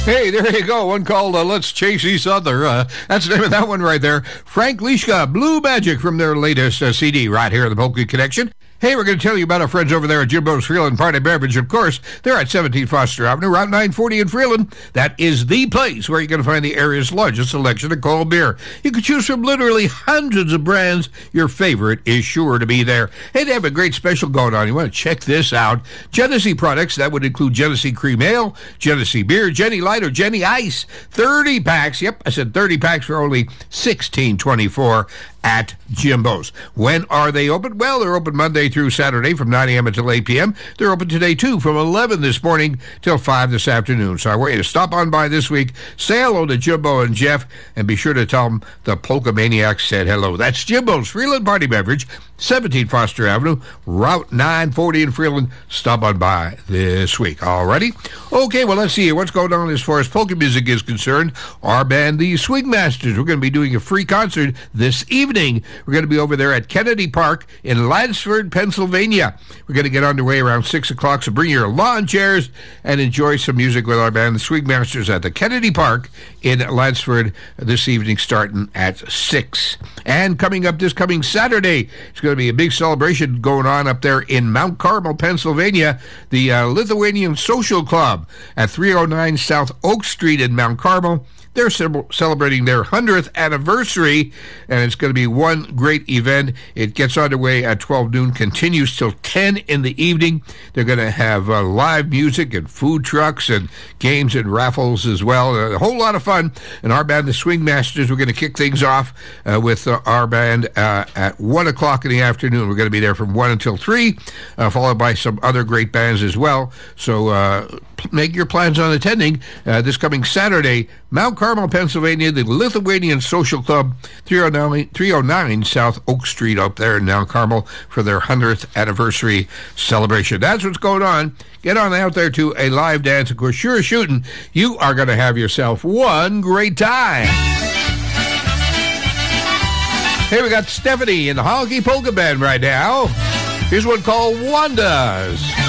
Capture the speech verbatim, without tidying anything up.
Hey, there you go. One called uh, Let's Chase Each Other. Uh, that's the name of that one right there. Frank Lishka, Blue Magic from their latest uh, C D right here in the Polka Connection. Hey, we're going to tell you about our friends over there at Jimbo's Freeland Party Beverage. Of course, they're at seventeen Foster Avenue, Route nine forty in Freeland. That is the place where you're going to find the area's largest selection of cold beer. You can choose from literally hundreds of brands. Your favorite is sure to be there. Hey, they have a great special going on. You want to check this out. Genesee products, that would include Genesee Cream Ale, Genesee Beer, Jenny Light, or Jenny Ice. thirty packs. Yep, I said thirty packs for only sixteen twenty-four at Jimbo's. When are they open? Well, they're open Monday through Saturday from nine a.m. until eight p.m. They're open today, too, from eleven this morning till five this afternoon. So I want you to stop on by this week, say hello to Jimbo and Jeff, and be sure to tell them the Polka Maniacs said hello. That's Jimbo's Freeland Party Beverage, seventeen Foster Avenue, Route nine forty in Freeland. Stop on by this week. Alrighty? Okay, well, let's see here. What's going on as far as polka music is concerned? Our band, the Swing Masters, we're going to be doing a free concert this evening. We're going to be over there at Kennedy Park in Lansford, Pennsylvania. We're going to get underway around six o'clock, so bring your lawn chairs and enjoy some music with our band, the Swing Masters, at the Kennedy Park in Lansford this evening, starting at six. And coming up this coming Saturday, it's going to be a big celebration going on up there in Mount Carmel, Pennsylvania, the uh, Lithuanian Social Club at three oh nine South Oak Street in Mount Carmel. They're celebrating their hundredth anniversary, and it's going to be one great event. It gets underway at twelve noon, continues till ten in the evening. They're going to have uh, live music and food trucks and games and raffles as well. A whole lot of fun. And our band, the Swing Masters, we're going to kick things off uh, with uh, our band uh, at one o'clock in the afternoon. We're going to be there from one until three, uh, followed by some other great bands as well. So uh, make your plans on attending uh, this coming Saturday, Mount Carmel, Pennsylvania, the Lithuanian Social Club, three oh nine South Oak Street up there in Mount Carmel for their hundredth anniversary celebration. That's what's going on. Get on out there to a live dance. Of course, sure as shooting, you are going to have yourself one great time. Hey, we got Stephanie in the Honky Polka Band right now. Here's one called Wanda's.